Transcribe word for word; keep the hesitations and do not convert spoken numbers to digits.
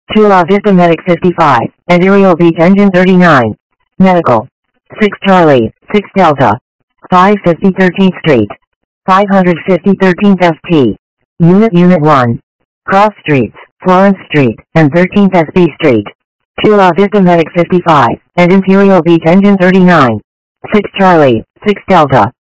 Chula Vista Medic fifty-five, Imperial Beach Engine thirty-nine. Medical. six Charlie, six Delta. five fifty thirteenth Street. five fifty thirteenth S T. Unit Unit one. Cross Streets, Florence Street, and thirteenth S B Street. Chula Vista Medic fifty-five, and Imperial Beach Engine thirty-nine. six Charlie, six Delta.